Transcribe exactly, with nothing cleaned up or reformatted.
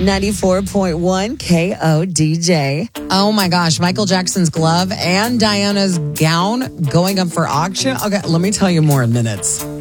ninety-four point one K O D J. Oh my gosh, Michael Jackson's glove and Diana's gown going up for auction. Okay, let me tell you more in minutes.